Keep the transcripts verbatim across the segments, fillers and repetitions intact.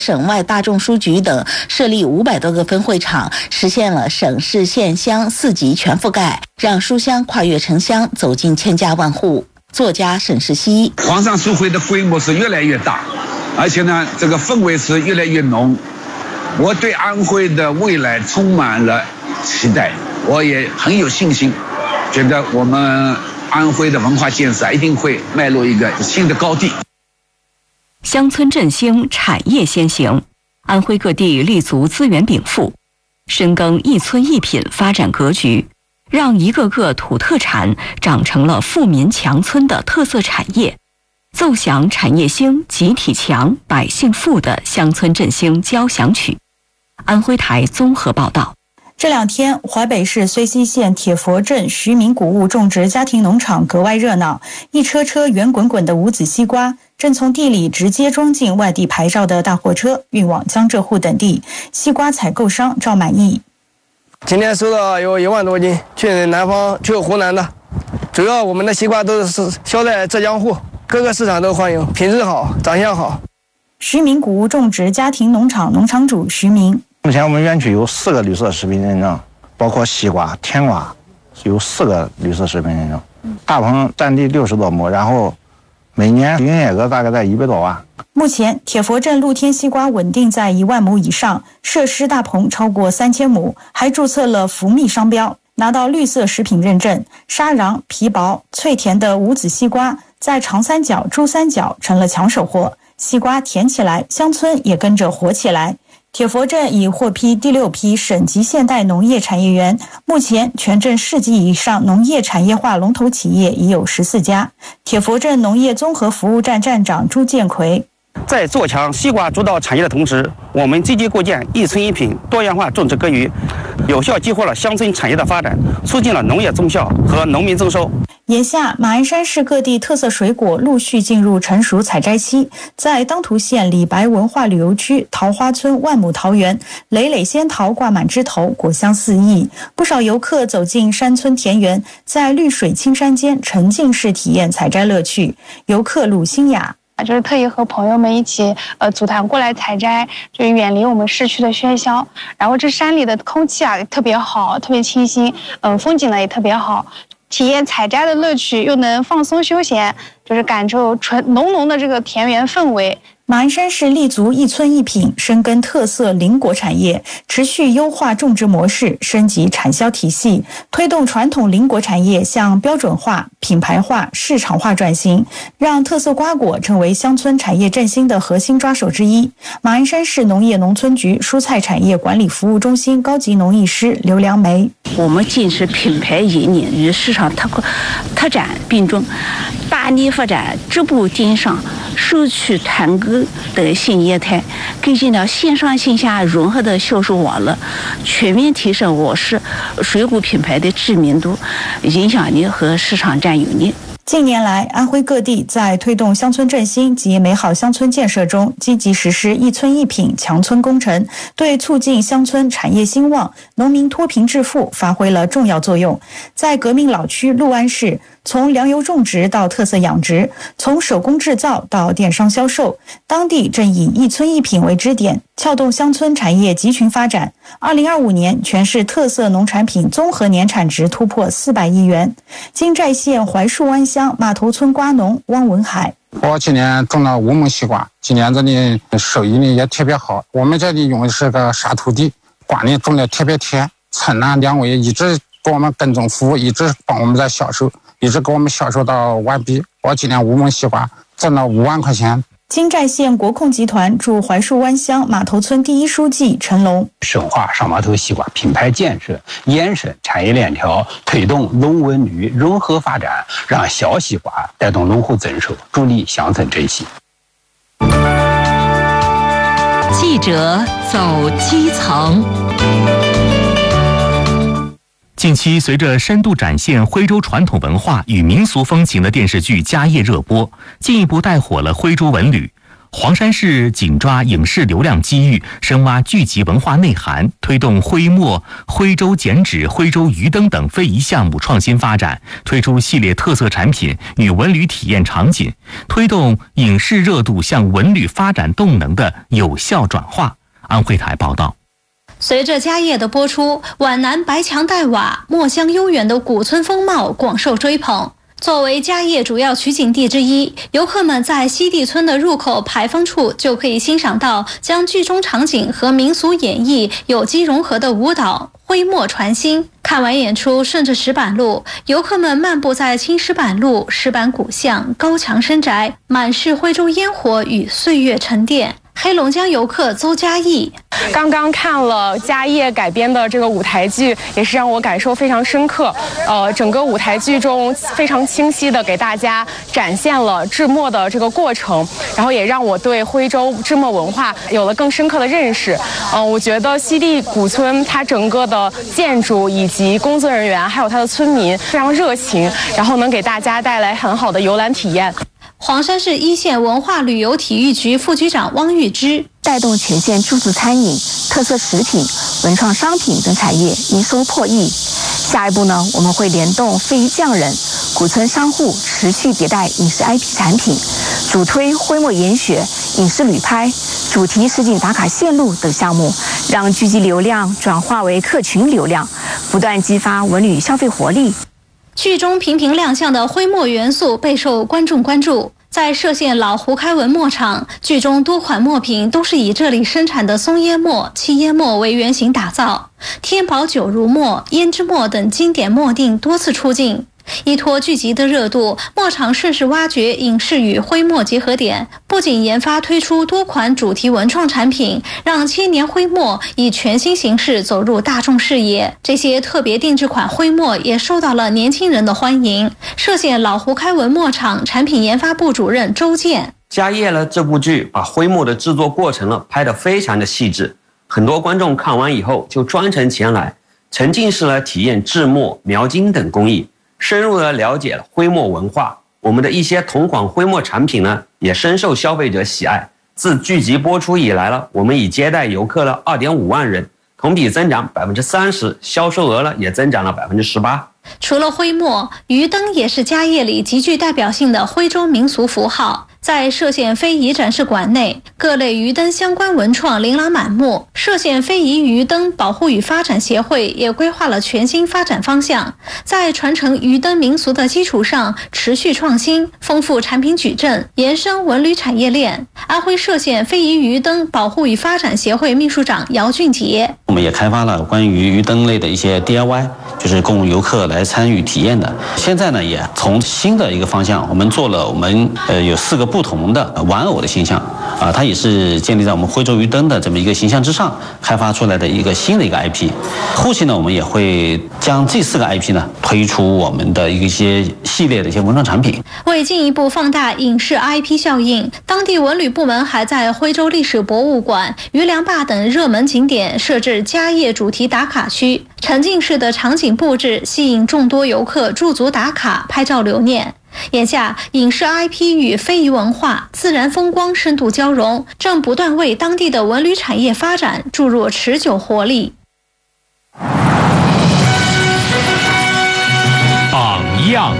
省外大众书局等设立五百多个分会场，实现了省市县乡四级全覆盖，让书香跨越城乡，走进千家万户。作家沈世熙： 皇上书会的规模是越来越大，而且呢，这个氛围是越来越浓。我对安徽的未来充满了期待，我也很有信心，觉得我们安徽的文化建设一定会迈入一个新的高地。 乡村振兴，产业先行，安徽各地立足资源禀赋，深耕一村一品发展格局，让一个个土特产长成了富民强村的特色产业，奏响产业兴、集体强、百姓富的乡村振兴交响曲。安徽台综合报道。 这两天，淮北市睢溪县铁佛镇徐明谷物种植家庭农场格外热闹，一车车圆滚滚的无籽西瓜正从地里直接装进外地牌照的大货车，运往江浙沪等地。西瓜采购商赵满意： 今天收到有一万多斤，去南方，去湖南的，主要我们的西瓜都是销在浙江沪，各个市场都欢迎，品质好，长相好。 徐明谷物种植家庭农场农场主徐明： 目前我们园区有四个绿色食品认证，包括西瓜、甜瓜，有四个绿色食品认证。大棚占地六十多亩，然后每年营业额大概在一百多万。 目前，铁佛镇露天西瓜稳定在一万亩以上，设施大棚超过三千亩，还注册了福蜜商标，拿到绿色食品认证。沙瓤、皮薄、脆甜的无籽西瓜，在长三角、珠三角成了抢手货。西瓜甜起来，乡村也跟着活起来。铁佛镇已获批第六批省级现代农业产业园，目前全镇市级以上农业产业化龙头企业已有十四家。铁佛镇农业综合服务站站长朱建奎： 在做强西瓜主导产业的同时，我们积极构建一村一品多样化种植格局，有效激活了乡村产业的发展，促进了农业综效和农民增收。 眼下，马鞍山市各地特色水果陆续进入成熟采摘期。在当涂县李白文化旅游区桃花村万亩桃园，累累仙桃挂满枝头，果香四溢。不少游客走进山村田园，在绿水青山间沉浸式体验采摘乐趣。游客鲁新雅： 就是特意和朋友们一起呃组团过来采摘，就远离我们市区的喧嚣。然后这山里的空气啊特别好，特别清新，嗯、呃，风景呢也特别好。体验采摘的乐趣，又能放松休闲，就是感受纯浓浓的这个田园氛围。 马鞍山市立足一村一品，深耕特色林果产业，持续优化种植模式，升级产销体系，推动传统林果产业向标准化、品牌化、市场化转型，让特色瓜果成为乡村产业振兴的核心抓手之一。马鞍山市农业农村局蔬菜产业管理服务中心高级农艺师刘良梅： 我们坚持品牌引领与市场特特展并重，大力发展直播电商、社区团购的新业态，构建了线上线下融合的销售网络，全面提升我市水果品牌的知名度、影响力和市场占有率。 近年来，安徽各地在推动乡村振兴及美好乡村建设中，积极实施一村一品强村工程，对促进乡村产业兴旺、农民脱贫致富发挥了重要作用。在革命老区六安市，从粮油种植到特色养殖，从手工制造到电商销售，当地正以一村一品为支点，撬动乡村产业集群发展。二零二五年，全市特色农产品综合年产值突破四百亿元。金寨县槐树湾乡码头村瓜农汪文海： 我今年种了五亩西瓜，今年这里收益呢也特别好。我们这里用的是个沙土地，瓜呢种的特别甜，村呢两位一直给我们跟踪服务，一直帮我们在销售，一直给我们销售到完毕。我今年五亩西瓜挣了五万块钱。 金寨县国控集团驻槐树湾乡码头村第一书记陈龙： 深化上码头西瓜品牌建设，延伸产业链条，推动农文旅融合发展，让小西瓜带动农户增收，助力乡村振兴。 记者走基层。 近期，随着深度展现徽州传统文化与民俗风情的电视剧《家业》热播，进一步带火了徽州文旅。 黄山市紧抓影视流量机遇，深挖剧集文化内涵，推动徽墨、徽州剪纸、徽州鱼灯等非遗项目创新发展，推出系列特色产品与文旅体验场景，推动影视热度向文旅发展动能的有效转化。安徽台报道。 随着家业的播出，皖南白墙黛瓦、墨香悠远的古村风貌广受追捧。作为家业主要取景地之一，游客们在西递村的入口牌坊处就可以欣赏到将剧中场景和民俗演绎有机融合的舞蹈徽墨传新。看完演出，顺着石板路，游客们漫步在青石板路、石板古巷、高墙深宅，满是徽州烟火与岁月沉淀。黑龙江游客邹嘉义刚刚看了家业改编的这个舞台剧，也是让我感受非常深刻。呃，整个舞台剧中非常清晰的给大家展现了制墨的这个过程，然后也让我对徽州制墨文化有了更深刻的认识。嗯、呃，我觉得西递古村它整个的建筑以及工作人员还有它的村民非常热情，然后能给大家带来很好的游览体验。 黄山市一线文化旅游体育局副局长汪玉芝带动全县住宿餐饮、特色食品、文创商品等产业营收破亿。下一步呢，我们会联动非遗匠人、古村商户持续迭代影视 I P 产品，主推徽墨研学、影视旅拍、主题实景打卡线路等项目，让聚集流量转化为客群流量，不断激发文旅消费活力。 剧中频频亮相的徽墨元素备受观众关注。在歙县老胡开文墨厂，剧中多款墨品都是以这里生产的松烟墨、七烟墨为原型打造，天宝九如墨、胭脂墨等经典墨定多次出镜。依托剧集的热度，墨厂顺势挖掘影视与徽墨结合点，不仅研发推出多款主题文创产品，让千年徽墨以全新形式走入大众视野。这些特别定制款徽墨也受到了年轻人的欢迎。歙县老胡开文墨厂产品研发部主任周健： 家业呢，这部剧把徽墨的制作过程呢拍得非常的细致，很多观众看完以后就专程前来，沉浸式呢体验制墨、描金等工艺。深入地了解了徽墨文化，我们的一些同款徽墨产品呢，也深受消费者喜爱。自剧集播出以来呢，我们已接待游客了 二点五万人，同比增长 百分之三十， 销售额呢也增长了 百分之十八。 除了徽墨，鱼灯也是家业里极具代表性的徽州民俗符号。在歙县非遗展示馆内，各类鱼灯相关文创琳琅满目。歙县非遗鱼灯保护与发展协会也规划了全新发展方向，在传承鱼灯民俗的基础上，持续创新，丰富产品矩阵，延伸文旅产业链。安徽歙县非遗鱼灯保护与发展协会秘书长姚俊杰： 我们也开发了关于鱼灯类的一些 D I Y， 就是供游客来参与体验的。现在呢，也从新的一个方向，我们做了我们呃有四个不同的玩偶的形象啊，它也是建立在我们徽州鱼灯的这么一个形象之上开发出来的一个新的一个 I P。后期呢，我们也会将这四个 I P 呢推出我们的一些系列的一些文创产品。 为进一步放大影视 I P 效应，当地文旅部门还在徽州历史博物馆、余梁坝等热门景点设置家业主题打卡区，沉浸式的场景布置吸引众多游客驻足打卡、拍照留念。眼下，影视 I P 与非遗文化、自然风光深度交融，正不断为当地的文旅产业发展注入持久活力。 榜样。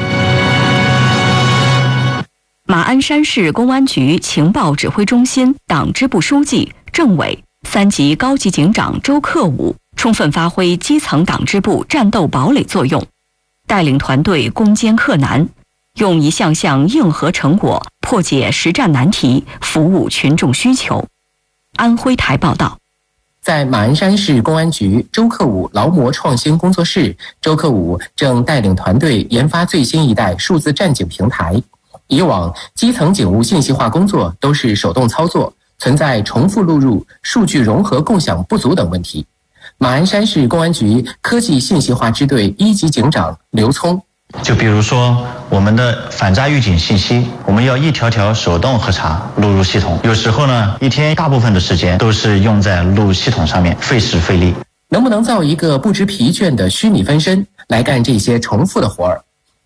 马鞍山市公安局情报指挥中心党支部书记、政委、三级高级警长周克武充分发挥基层党支部战斗堡垒作用，带领团队攻坚克难，用一项项硬核成果破解实战难题，服务群众需求。安徽台报道。 在马鞍山市公安局周克武劳模创新工作室，周克武正带领团队研发最新一代数字战警平台。以往基层警务信息化工作都是手动操作，存在重复录入、数据融合共享不足等问题。马鞍山市公安局科技信息化支队一级警长刘聪， 就比如说我们的反诈预警信息，我们要一条条手动核查录入系统，有时候呢一天大部分的时间都是用在录入系统上面，费时费力。 能不能造一个不知疲倦的虚拟分身来干这些重复的活儿？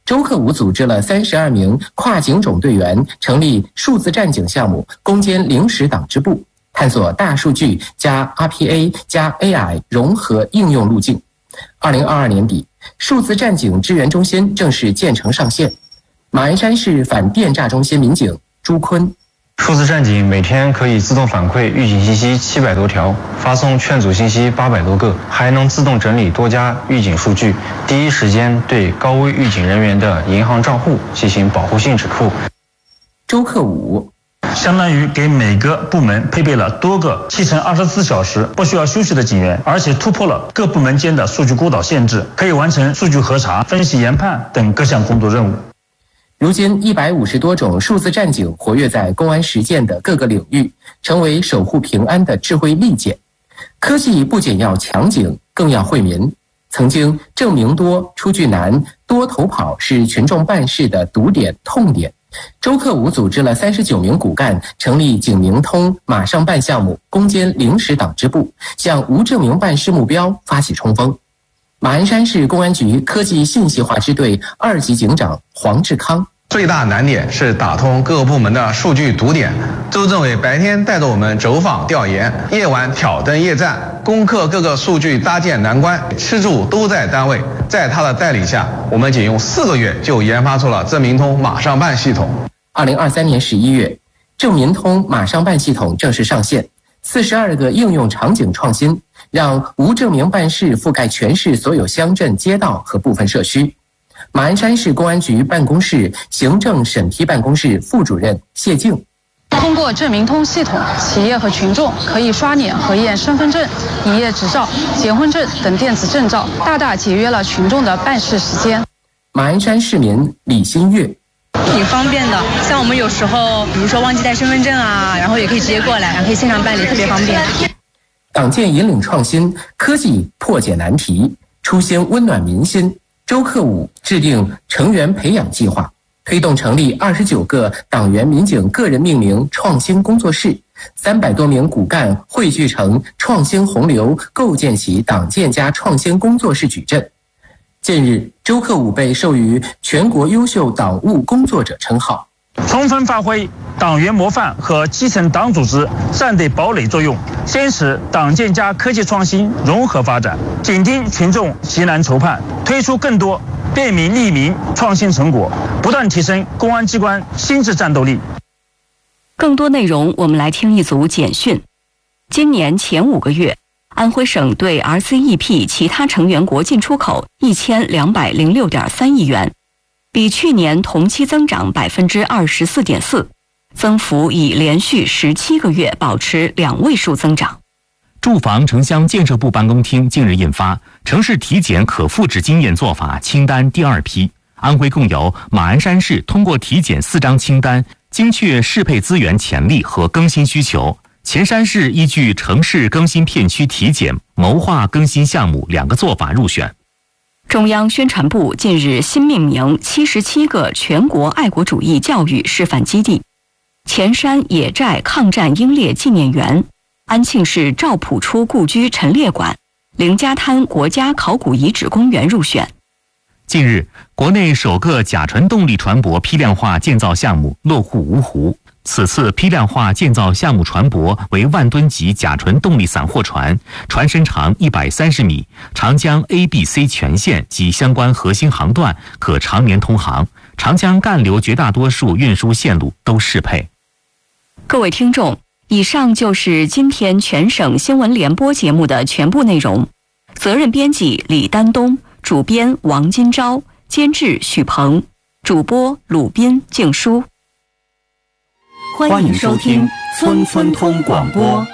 周克武组织了三十二名跨警种队员，成立数字战警项目攻坚零时党支部，探索大数据加 R P A 加 A I 融合应用路径。二零二二年底，数字战警支援中心正式建成上线。马鞍山市反电诈中心民警朱坤。 数字战警每天可以自动反馈预警信息七百多条，发送劝阻信息八百多个，还能自动整理多家预警数据，第一时间对高危预警人员的银行账户进行保护性止付。 周克武。 相当于给每个部门配备了多个七乘二十四小时不需要休息的警员，而且突破了各部门间的数据孤岛限制，可以完成数据核查、分析研判等各项工作任务。 如今一百五十多种数字战警活跃在公安实践的各个领域，成为守护平安的智慧利剑。科技不仅要强警，更要惠民。曾经证明多、出具难、多投跑是群众办事的堵点、痛点。周克武组织了三十九名骨干，成立警民通马上办项目，攻坚零时党支部，向无证明办事目标发起冲锋。马鞍山市公安局科技信息化支队二级警长黄志康。 最大难点是打通各个部门的数据堵点。周政委白天带着我们走访调研，夜晚挑灯夜战，攻克各个数据搭建难关，吃住都在单位。在他的带领下，我们仅用四个月就研发出了证明通马上办系统。 二零二三年十一月，证明通马上办系统正式上线，四十二个应用场景创新，让无证明办事覆盖全市所有乡镇街道和部分社区。马鞍山市公安局办公室行政审批办公室副主任谢静。 通过证明通系统，企业和群众可以刷脸核验身份证、营业执照、结婚证等电子证照，大大节约了群众的办事时间。 马鞍山市民李新月。 挺方便的，像我们有时候比如说忘记带身份证啊，然后也可以直接过来，然后可以线上办理，特别方便。 党建引领创新，科技破解难题，初心温暖民心。周克武制定成员培养计划，推动成立二十九个党员民警个人命名创新工作室，三百多名骨干汇聚成创新洪流，构建起党建加创新工作室矩阵。近日，周克武被授予全国优秀党务工作者称号。 充分发挥党员模范和基层党组织战队堡垒作用，坚持党建加科技创新融合发展，紧盯群众急难愁盼，推出更多便民利民创新成果，不断提升公安机关心智战斗力。 更多内容我们来听一组简讯。今年前五个月，安徽省对 R C E P 其他成员国进出口一千两百零六点三亿元，比去年同期增长百分之二十四点四，增幅已连续十七个月保持两位数增长。 住房城乡建设部办公厅近日印发城市体检可复制经验做法清单第二批，安徽共有马鞍山市通过体检四张清单，精确适配资源潜力和更新需求。潜山市依据城市更新片区体检谋划更新项目两个做法入选。 中央宣传部近日新命名七十七个全国爱国主义教育示范基地，前山野寨抗战英烈纪念园、安庆市赵朴初故居陈列馆、凌家滩国家考古遗址公园入选。 近日，国内首个甲醇动力船舶批量化建造项目落户芜湖。此次批量化建造项目船舶为万吨级甲醇动力散货船，船身长一百三十米，长江 A、B、C 全线及相关核心航段可常年通航，长江干流绝大多数运输线路都适配。 各位听众，以上就是今天全省新闻联播节目的全部内容。责任编辑李丹东，主编王金钊，监制许鹏，主播鲁斌、静书。 欢迎收听村村通广播。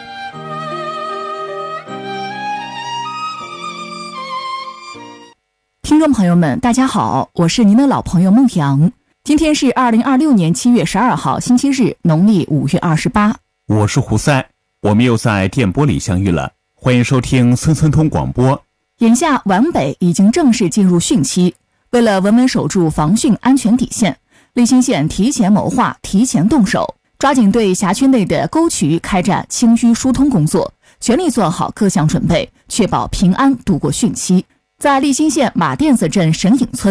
听众朋友们，大家好，我是您的老朋友孟阳。今天是二零二六年七月十二号，星期日，农历五月二十八。 我是胡塞，我们又在电波里相遇了。欢迎收听村村通广播。 眼下皖北已经正式进入汛期，为了稳稳守住防汛安全底线，利辛县提前谋划，提前动手，抓紧对辖区内的沟渠开展清淤疏通工作，全力做好各项准备，确保平安度过汛期。在利辛县马甸子镇沈颖村，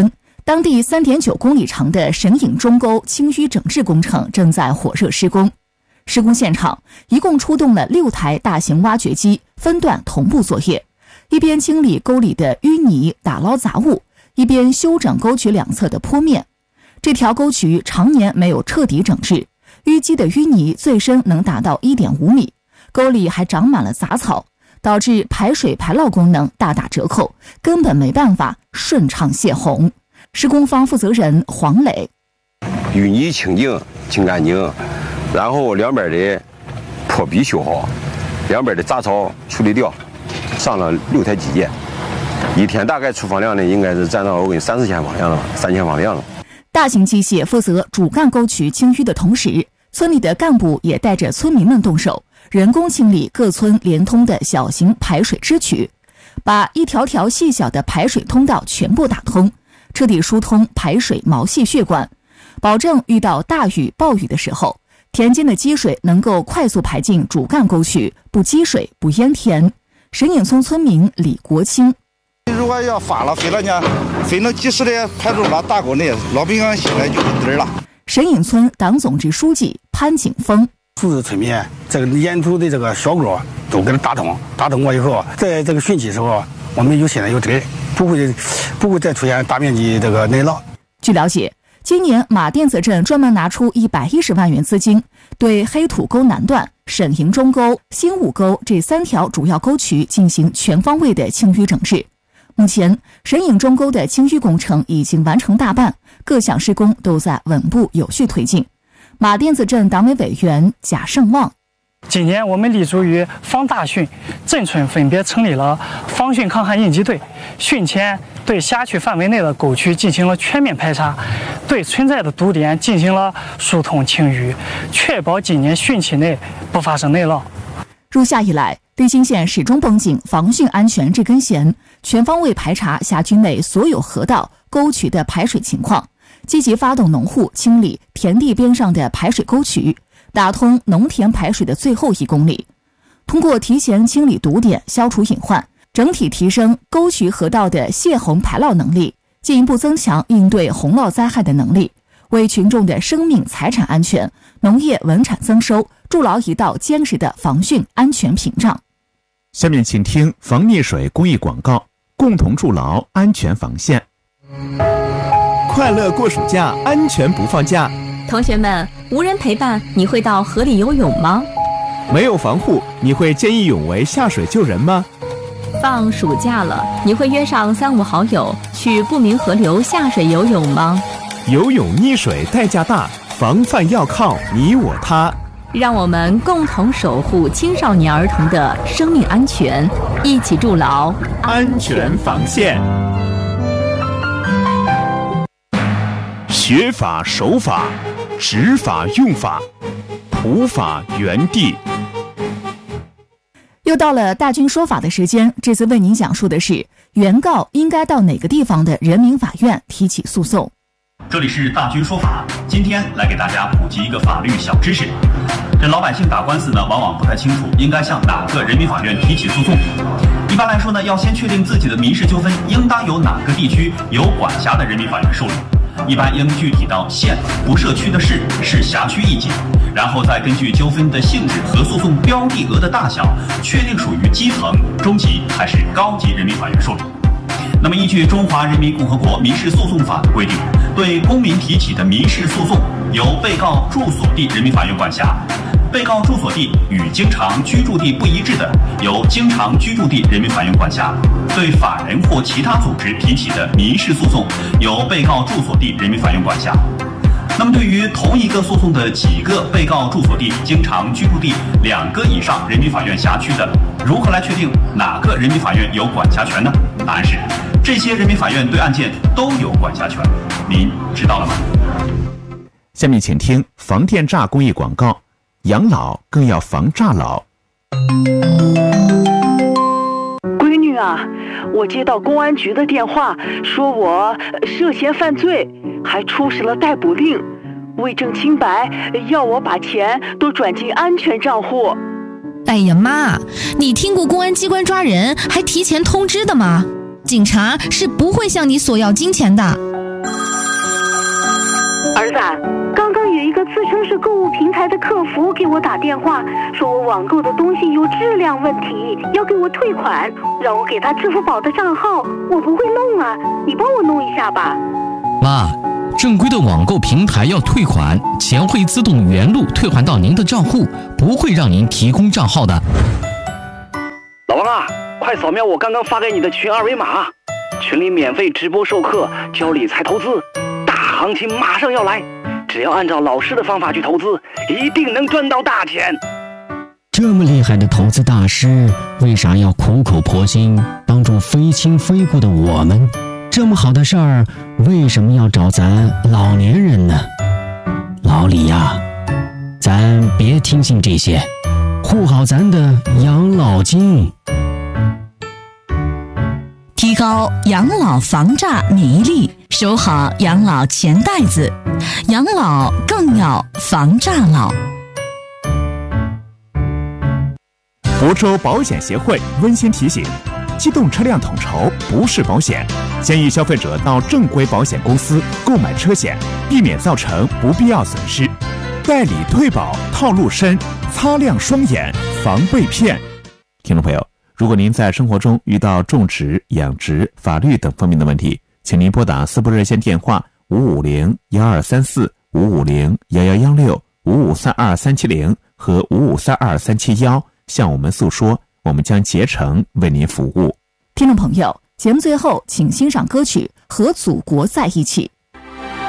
当地 三点九公里长的神隐中沟清淤整治工程正在火热施工。施工现场一共出动了六台大型挖掘机，分段同步作业，一边清理沟里的淤泥打捞杂物，一边修整沟渠两侧的坡面。这条沟渠常年没有彻底整治，淤积的淤泥最深能达到 一点五米，沟里还长满了杂草，导致排水排涝功能大打折扣，根本没办法顺畅泄洪。施工方负责人黄磊： 淤泥清净清干净，然后两边的坡壁修好，两边的杂草处理掉，上了六台机件，一天大概出放量呢，应该是占到我跟三四千方量了，三千方量了。 大型机械负责主干沟渠清淤的同时，村里的干部也带着村民们动手，人工清理各村连通的小型排水支渠，把一条条细小的排水通道全部打通，彻底疏通排水毛细血管，保证遇到大雨暴雨的时候，田间的积水能够快速排进主干沟渠，不积水不淹田。神隐村村民李国清： 如果要发了飞了呢，飞能及时的排入了大沟内，老百姓现在就没底儿了。 神隐村党总支书记潘景峰： 数字村民这个沿途的这个小沟都给它打通，打通过以后，在这个汛期时候，我们有现在有这个不会不会再出现大面积这个内涝。 据了解，今年马甸子镇专门拿出一百一十万元资金，对黑土沟南段、沈营中沟、新武沟这三条主要沟渠进行全方位的清淤整治。目前，神隐中沟的清淤工程已经完成大半，各项施工都在稳步有序推进。马甸子镇党委委员贾胜旺： 今年我们立足于防大汛，镇村分别成立了防汛抗旱应急队。汛前对辖区范围内的沟渠进行了全面排查，对存在的堵点进行了疏通清淤，确保今年汛期内不发生内涝。 入夏以来，利辛县始终绷紧防汛安全这根弦，全方位排查辖区内所有河道、沟渠的排水情况，积极发动农户清理田地边上的排水沟渠，打通农田排水的最后一公里。通过提前清理堵点，消除隐患，整体提升沟渠河道的泄洪排涝能力，进一步增强应对洪涝灾害的能力，为群众的生命财产安全、农业稳产增收筑牢一道坚实的防汛安全屏障。 下面请听防溺水公益广告，共同筑牢安全防线。 快乐过暑假，安全不放假。 同学们，无人陪伴，你会到河里游泳吗？ 没有防护，你会见义勇为下水救人吗？ 放暑假了，你会约上三五好友去不明河流下水游泳吗？ 游泳溺水代价大，防范要靠你我他。 让我们共同守护青少年儿童的生命安全，一起筑牢安全防线。 学法守法，执法用法，普法原地。 又到了大军说法的时间，这次为您讲述的是原告应该到哪个地方的人民法院提起诉讼。 这里是大军说法，今天来给大家普及一个法律小知识。这老百姓打官司呢，往往不太清楚应该向哪个人民法院提起诉讼。一般来说呢，要先确定自己的民事纠纷应当由哪个地区有管辖的人民法院受理。一般应具体到县、不设区的市、市辖区一级，然后再根据纠纷的性质和诉讼标的额的大小，确定属于基层、中级还是高级人民法院受理。那么依据《中华人民共和国民事诉讼法》的规定，对公民提起的民事诉讼由被告住所地人民法院管辖，被告住所地与经常居住地不一致的，由经常居住地人民法院管辖；对法人或其他组织提起的民事诉讼，由被告住所地人民法院管辖。那么对于同一个诉讼的几个被告住所地、经常居住地两个以上人民法院辖区的，如何来确定哪个人民法院有管辖权呢？答案是，这些人民法院对案件都有管辖权。您知道了吗？ 下面请听防电诈公益广告，养老更要防诈老。 闺女啊，我接到公安局的电话，说我涉嫌犯罪，还出示了逮捕令，为证清白，要我把钱都转进安全账户。 哎呀妈，你听过公安机关抓人还提前通知的吗？警察是不会向你索要金钱的。 儿子，刚刚有一个自称是购物平台的客服给我打电话，说我网购的东西有质量问题，要给我退款，让我给他支付宝的账号，我不会弄啊，你帮我弄一下吧。 妈，正规的网购平台要退款，钱会自动原路退还到您的账户，不会让您提供账号的。 老王啊，快扫描我刚刚发给你的群二维码，群里免费直播授课，教理财投资，大行情马上要来，只要按照老师的方法去投资，一定能赚到大钱。 这么厉害的投资大师，为啥要苦口婆心帮助非亲非故的我们？这么好的事儿，为什么要找咱老年人呢？老李呀，咱别听信这些，护好咱的养老金， 提高养老防诈免疫力，守好养老钱袋子，养老更要防诈老。 福州保险协会温馨提醒：机动车辆统筹不是保险，建议消费者到正规保险公司购买车险，避免造成不必要损失。代理退保套路深，擦亮双眼防被骗。听众朋友，如果您在生活中遇到种植、养殖、法律等方面的问题，请您拨打四部热线电话五五零幺二三四、五五零幺幺幺六、五五三二三七零和五五三二三七幺，向我们诉说，我们将竭诚为您服务。 听众朋友，节目最后请欣赏歌曲《和祖国在一起》。